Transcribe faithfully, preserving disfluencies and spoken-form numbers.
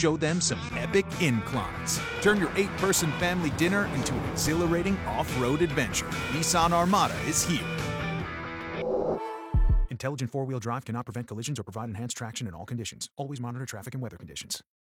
show them some epic inclines. Turn your eight-person family dinner into an exhilarating off-road adventure. Nissan Armada is here. Intelligent four-wheel drive cannot prevent collisions or provide enhanced traction in all conditions. Always monitor traffic and weather conditions.